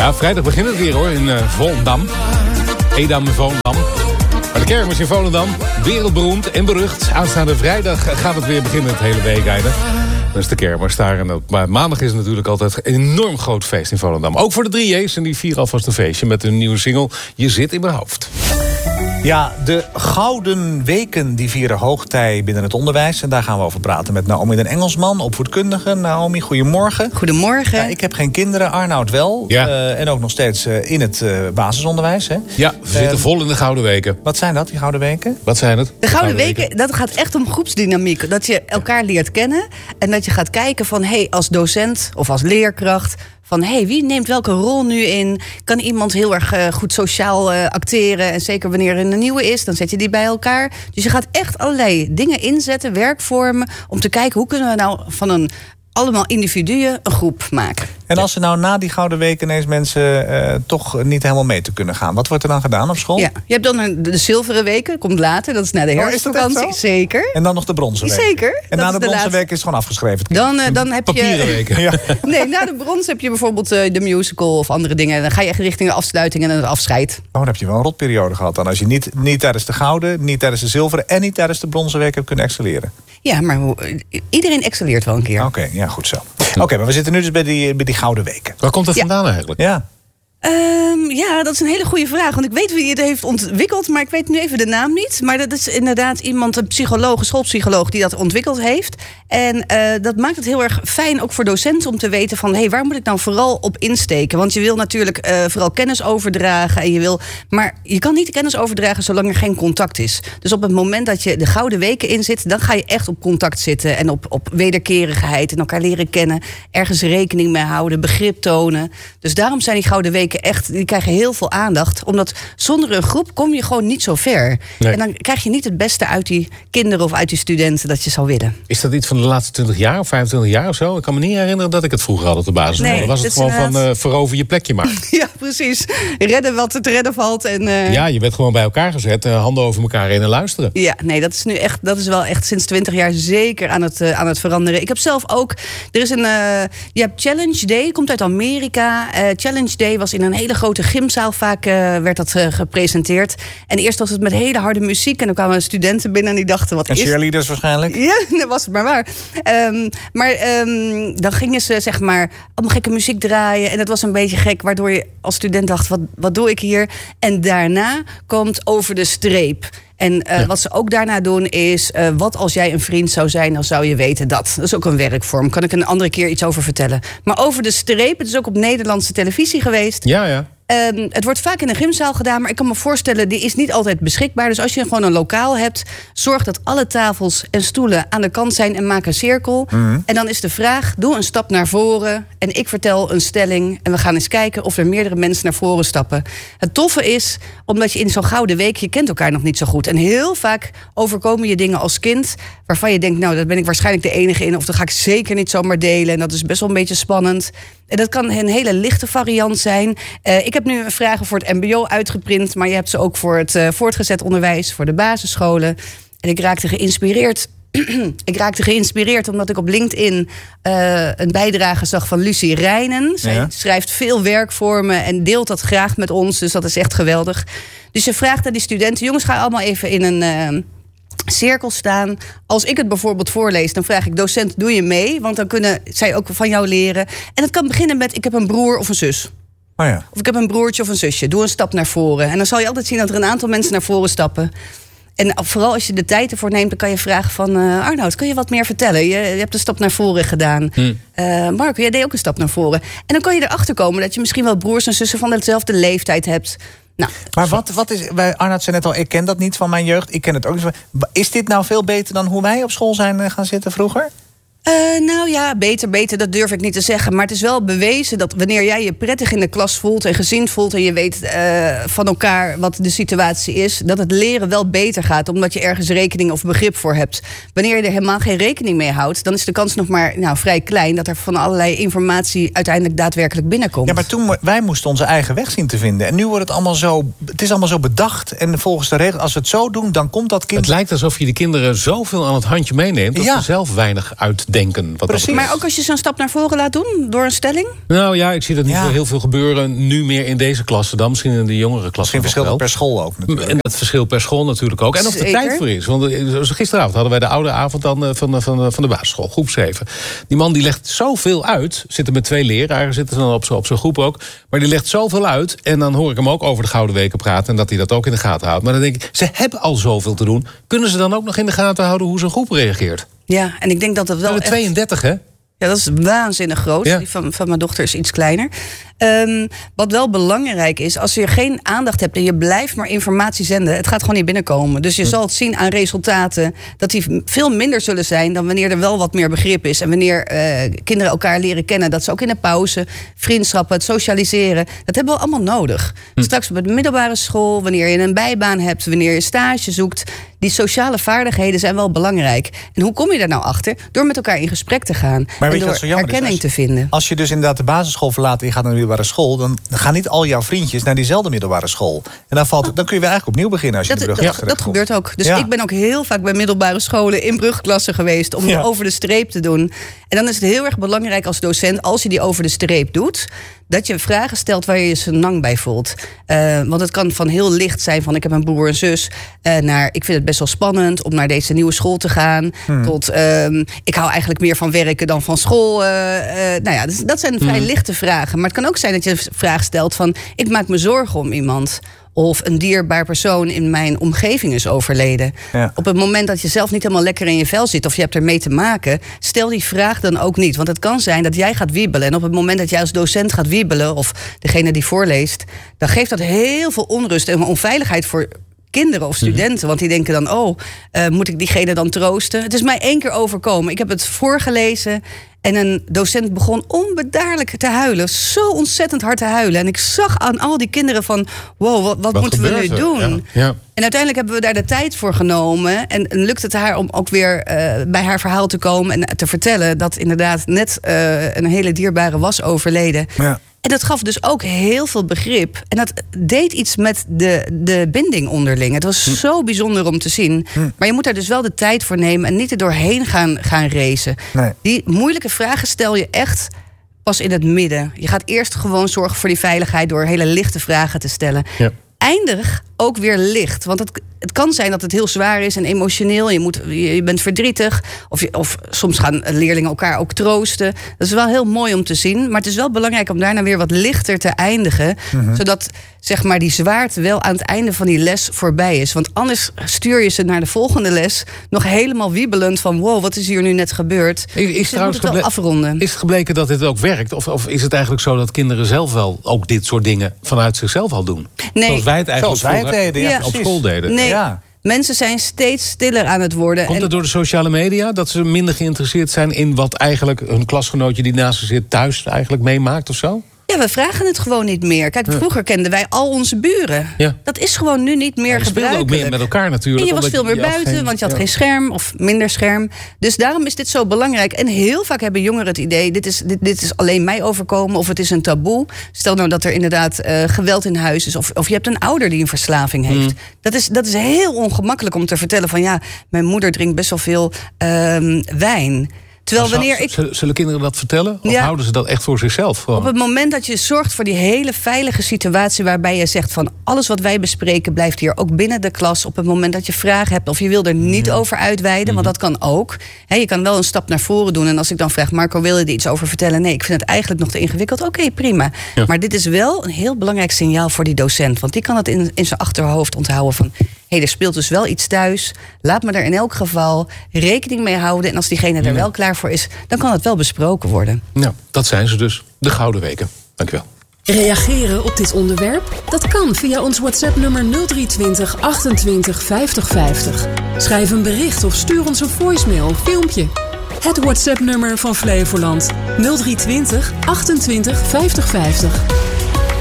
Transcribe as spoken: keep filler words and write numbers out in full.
Ja, vrijdag begint het weer hoor, in uh, Volendam. Edam in Volendam. Maar de kermis in Volendam, wereldberoemd en berucht. Aanstaande vrijdag gaat het weer beginnen, het hele week eigenlijk. Dat is de kermis daar. En op maandag is het natuurlijk altijd een enorm groot feest in Volendam. Ook voor de drie J's en die vieren alvast een feestje met hun nieuwe single Je zit in mijn hoofd. Ja, de Gouden Weken die vieren hoogtij binnen het onderwijs. En daar gaan we over praten met Naomi den Engelsman, opvoedkundige. Naomi, goedemorgen. Goedemorgen. Ja, ik heb geen kinderen, Arnoud wel. Ja. Uh, en ook nog steeds uh, in het uh, basisonderwijs. Hè? Ja, we zitten uh, vol in de Gouden Weken. Wat zijn dat, die Gouden Weken? Wat zijn het? De Gouden Weken, Weken, dat gaat echt om groepsdynamiek. Dat je elkaar leert kennen. En dat je gaat kijken van, hé, hey, als docent of als leerkracht, van hé, hey, wie neemt welke rol nu in? Kan iemand heel erg uh, goed sociaal uh, acteren? En zeker wanneer er een nieuwe is, dan zet je die bij elkaar. Dus je gaat echt allerlei dingen inzetten, werkvormen, om te kijken hoe kunnen we nou van een allemaal individuen een groep maken. En als er nou na die Gouden Weken ineens mensen uh, toch niet helemaal mee te kunnen gaan, wat wordt er dan gedaan op school? Ja, je hebt dan een, de zilveren weken, komt later, dat is na de herfstvakantie. Oh, zeker. En dan nog de bronzen week. Zeker. En na de, de bronzen week is het gewoon afgeschreven. Dan, uh, dan heb Papieren je weken. Ja. Nee, na de brons heb je bijvoorbeeld uh, de musical of andere dingen. Dan ga je echt richting de afsluiting en het afscheid. Oh, dan heb je wel een rotperiode gehad dan. Als je niet, niet tijdens de gouden, niet tijdens de zilveren en niet tijdens de bronzen week hebt kunnen excelleren. Ja, maar hoe, iedereen excelleert wel een keer. Oké, okay, ja, goed zo. Oké, okay, maar we zitten nu dus bij die, bij die Gouden Weken. Waar komt dat ja. vandaan eigenlijk? Ja. Um, ja, dat is een hele goede vraag. Want ik weet wie het heeft ontwikkeld, maar ik weet nu even de naam niet. Maar dat is inderdaad iemand, een psycholoog, een schoolpsycholoog, die dat ontwikkeld heeft. En uh, dat maakt het heel erg fijn, ook voor docenten, om te weten van, hé, hey, waar moet ik nou vooral op insteken? Want je wil natuurlijk uh, vooral kennis overdragen. En je wil, maar je kan niet de kennis overdragen zolang er geen contact is. Dus op het moment dat je de Gouden Weken inzit, dan ga je echt op contact zitten. En op, op wederkerigheid en elkaar leren kennen. Ergens rekening mee houden, begrip tonen. Dus daarom zijn die Gouden Weken echt, die krijgen heel veel aandacht. Omdat zonder een groep kom je gewoon niet zo ver. Nee. En dan krijg je niet het beste uit die kinderen of uit die studenten dat je zou willen. Is dat iets van de laatste twintig jaar of vijfentwintig jaar of zo? Ik kan me niet herinneren dat ik het vroeger had op de basis. Nee, dan was het gewoon inderdaad van uh, verover je plekje maar. Ja, precies. Redden wat te redden valt. En, uh... Ja, je bent gewoon bij elkaar gezet, uh, handen over elkaar heen en luisteren. Ja, nee, dat is nu echt, dat is wel echt sinds twintig jaar zeker aan het, uh, aan het veranderen. Ik heb zelf ook, er is een, uh, je hebt Challenge Day, komt uit Amerika. Uh, Challenge Day was in een hele grote gymzaal vaak uh, werd dat uh, gepresenteerd. En eerst was het met hele harde muziek. En dan kwamen studenten binnen en die dachten, wat en is... En cheerleaders waarschijnlijk? Ja, dat was het maar waar. Um, maar um, dan gingen ze zeg maar allemaal gekke muziek draaien. En dat was een beetje gek, waardoor je als student dacht, wat, wat doe ik hier? En daarna komt Over de Streep. En uh, ja. wat ze ook daarna doen is, uh, wat als jij een vriend zou zijn, dan zou je weten dat. Dat is ook een werkvorm. Kan ik een andere keer iets over vertellen. Maar Over de Streep, het is ook op Nederlandse televisie geweest. Ja, ja. Um, het wordt vaak in een gymzaal gedaan, maar ik kan me voorstellen, die is niet altijd beschikbaar. Dus als je gewoon een lokaal hebt, zorg dat alle tafels en stoelen aan de kant zijn en maak een cirkel. Mm-hmm. En dan is de vraag, doe een stap naar voren en ik vertel een stelling en we gaan eens kijken of er meerdere mensen naar voren stappen. Het toffe is, omdat je in zo'n Gouden Week, je kent elkaar nog niet zo goed. En heel vaak overkomen je dingen als kind waarvan je denkt, nou, daar ben ik waarschijnlijk de enige in, of dat ga ik zeker niet zomaar delen. En dat is best wel een beetje spannend. En dat kan een hele lichte variant zijn. Uh, ik heb nu vragen voor het mbo uitgeprint, maar je hebt ze ook voor het uh, voortgezet onderwijs, voor de basisscholen. En ik raakte geïnspireerd. ik raakte geïnspireerd omdat ik op LinkedIn uh, een bijdrage zag van Lucie Rijnen. Zij ja. schrijft veel werkvormen en deelt dat graag met ons, dus dat is echt geweldig. Dus je vraagt aan die studenten, jongens, ga allemaal even in een Uh, cirkel staan. Als ik het bijvoorbeeld voorlees, dan vraag ik, docent, doe je mee? Want dan kunnen zij ook van jou leren. En het kan beginnen met, ik heb een broer of een zus. Oh ja. Of ik heb een broertje of een zusje. Doe een stap naar voren. En dan zal je altijd zien dat er een aantal mensen naar voren stappen. En vooral als je de tijd ervoor neemt, dan kan je vragen van Uh, Arnoud, kun je wat meer vertellen? Je, je hebt een stap naar voren gedaan. Hmm. Uh, Marco, jij deed ook een stap naar voren. En dan kan je erachter komen dat je misschien wel broers en zussen van dezelfde leeftijd hebt. Nou, maar wat, wat is, Arnoud zei net al, ik ken dat niet van mijn jeugd. Ik ken het ook niet. Is dit nou veel beter dan hoe wij op school zijn gaan zitten vroeger? Uh, nou ja, beter, beter, dat durf ik niet te zeggen. Maar het is wel bewezen dat wanneer jij je prettig in de klas voelt en gezien voelt en je weet uh, van elkaar wat de situatie is, dat het leren wel beter gaat, omdat je ergens rekening of begrip voor hebt. Wanneer je er helemaal geen rekening mee houdt, dan is de kans nog maar nou, vrij klein dat er van allerlei informatie uiteindelijk daadwerkelijk binnenkomt. Ja, maar toen, wij moesten onze eigen weg zien te vinden. En nu wordt het allemaal zo, het is allemaal zo bedacht. En volgens de regels, als we het zo doen, dan komt dat kind. Het lijkt alsof je de kinderen zoveel aan het handje meeneemt dat ja. ze zelf weinig uitdenken. denken. Wat Precies. dat Maar ook als je zo'n stap naar voren laat doen, door een stelling? Nou ja, ik zie dat niet Ja. zo heel veel gebeuren nu meer in deze klasse dan. Misschien in de jongere klasse Misschien nog verschilt wel. het per school ook natuurlijk. En dat verschil per school natuurlijk ook. En of er Zeker. tijd voor is. Want eh, zoals gisteravond hadden wij de oude avond dan, eh, van, de- van, de- van de basisschool, groep zeven. Die man die legt zoveel uit. Zitten met twee leraren, zitten dan op zijn op zijn groep ook. Maar die legt zoveel uit. En dan hoor ik hem ook over de Gouden Weken praten. En dat hij dat ook in de gaten houdt. Maar dan denk ik, ze hebben al zoveel te doen. Kunnen ze dan ook nog in de gaten houden hoe zo'n groep reageert? Ja, en ik denk dat dat We wel hebben echt... tweeëndertig, hè? Ja, dat is waanzinnig groot. Ja. Die van, van mijn dochter is iets kleiner. Um, wat wel belangrijk is, als je geen aandacht hebt en je blijft maar informatie zenden, het gaat gewoon niet binnenkomen. Dus je Hm. zal het zien aan resultaten dat die veel minder zullen zijn dan wanneer er wel wat meer begrip is. En wanneer uh, kinderen elkaar leren kennen. Dat ze ook in de pauze, vriendschappen, het socialiseren, dat hebben we allemaal nodig. Hm. Straks op de middelbare school, wanneer je een bijbaan hebt, wanneer je stage zoekt. Die sociale vaardigheden zijn wel belangrijk. En hoe kom je daar nou achter? Door met elkaar in gesprek te gaan. Maar weet en je door wat zo jammer is? herkenning Als te vinden. Als je dus inderdaad de basisschool verlaat en je gaat naar de middelbare school, dan gaan niet al jouw vriendjes naar diezelfde middelbare school. En dan, valt, dan kun je weer eigenlijk opnieuw beginnen als je Dat, de brug dat, achter dat hebt gebeurt ook. Dus Ja. ik ben ook heel vaak bij middelbare scholen in brugklassen geweest om Ja. over de streep te doen. En dan is het heel erg belangrijk als docent, als je die over de streep doet, dat je vragen stelt waar je je senang bij voelt. Uh, want het kan van heel licht zijn van ik heb een broer en zus, uh, naar ik vind het best wel spannend om naar deze nieuwe school te gaan. Hmm. Tot um, ik hou eigenlijk meer van werken dan van school. Uh, uh, nou ja, dus dat zijn vrij hmm. lichte vragen. Maar het kan ook zijn dat je een vraag stelt van ik maak me zorgen om iemand. Of een dierbaar persoon in mijn omgeving is overleden. Ja. Op het moment dat je zelf niet helemaal lekker in je vel zit, of je hebt ermee te maken, stel die vraag dan ook niet. Want het kan zijn dat jij gaat wiebelen. En op het moment dat jij als docent gaat wiebelen, of degene die voorleest, dan geeft dat heel veel onrust en onveiligheid voor kinderen of studenten. Want die denken dan, oh, uh, moet ik diegene dan troosten? Het is mij één keer overkomen. Ik heb het voorgelezen. En een docent begon onbedaarlijk te huilen. Zo ontzettend hard te huilen. En ik zag aan al die kinderen van, wow, wat, wat, wat moeten we nu doen? Ja, ja. En uiteindelijk hebben we daar de tijd voor genomen. En, en lukt het haar om ook weer uh, bij haar verhaal te komen en te vertellen dat inderdaad net uh, een hele dierbare was overleden. Ja. En dat gaf dus ook heel veel begrip. En dat deed iets met de, de binding onderling. Het was hm. zo bijzonder om te zien. Hm. Maar je moet daar dus wel de tijd voor nemen en niet er doorheen gaan, gaan racen. Nee. Die moeilijke vragen stel je echt pas in het midden. Je gaat eerst gewoon zorgen voor die veiligheid door hele lichte vragen te stellen. Ja. Eindig ook weer licht. Want het, het kan zijn dat het heel zwaar is en emotioneel. Je, moet, je bent verdrietig. Of, je, of soms gaan leerlingen elkaar ook troosten. Dat is wel heel mooi om te zien. Maar het is wel belangrijk om daarna weer wat lichter te eindigen. Mm-hmm. Zodat zeg maar, die zwaarte wel aan het einde van die les voorbij is. Want anders stuur je ze naar de volgende les nog helemaal wiebelend van wow, wat is hier nu net gebeurd? Is, is, dus moet het wel afronden. Is het gebleken dat dit ook werkt? Of, of is het eigenlijk zo dat kinderen zelf wel ook dit soort dingen vanuit zichzelf al doen? Nee. Zoals wij het eigenlijk Zoals wij het deden, ja, ja, op school deden. Nee. Ja. Mensen zijn steeds stiller aan het worden. Komt en... het door de sociale media? Dat ze minder geïnteresseerd zijn in wat eigenlijk hun klasgenootje die naast ze zit thuis eigenlijk meemaakt of zo? Ja, we vragen het gewoon niet meer. Kijk, vroeger kenden wij al onze buren. Ja. Dat is gewoon nu niet meer ja, je gebruikelijk. Je speelde ook meer met elkaar natuurlijk. En je was veel meer buiten, geen... want je had ja. geen scherm of minder scherm. Dus daarom is dit zo belangrijk. En heel vaak hebben jongeren het idee, dit is, dit, dit is alleen mij overkomen of het is een taboe. Stel nou dat er inderdaad uh, geweld in huis is of, of je hebt een ouder die een verslaving heeft. Mm. Dat is, dat is heel ongemakkelijk om te vertellen van ja, mijn moeder drinkt best wel veel uh, wijn. Terwijl wanneer ik... Zullen, zullen kinderen dat vertellen? Of ja. houden ze dat echt voor zichzelf? Gewoon? Op het moment dat je zorgt voor die hele veilige situatie waarbij je zegt van alles wat wij bespreken blijft hier ook binnen de klas. Op het moment dat je vragen hebt of je wil er niet ja. over uitweiden, mm-hmm. want dat kan ook. He, je kan wel een stap naar voren doen en als ik dan vraag, Marco, wil je er iets over vertellen? Nee, ik vind het eigenlijk nog te ingewikkeld. Oké, okay, prima. Ja. Maar dit is wel een heel belangrijk signaal voor die docent. Want die kan het in, in zijn achterhoofd onthouden van hé, hey, er speelt dus wel iets thuis. Laat me er in elk geval rekening mee houden. En als diegene er ja. wel klaar voor is, dan kan het wel besproken worden. Nou, dat zijn ze dus. De Gouden Weken. Dank u wel. Reageren op dit onderwerp? Dat kan via ons WhatsApp-nummer nul drie twintig achtentwintig vijftig vijftig. Schrijf een bericht of stuur ons een voicemail of filmpje. Het WhatsApp-nummer van Flevoland nul drie twintig achtentwintig vijftig vijftig.